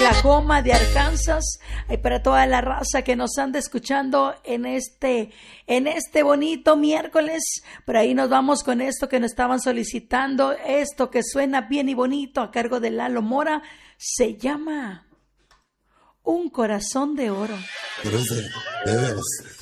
Oklahoma, de Arkansas, y para toda la raza que nos anda escuchando en este bonito miércoles. Por ahí nos vamos con esto que nos estaban solicitando, esto que suena bien y bonito a cargo de Lalo Mora, se llama Un Corazón de Oro. Pero es de veras.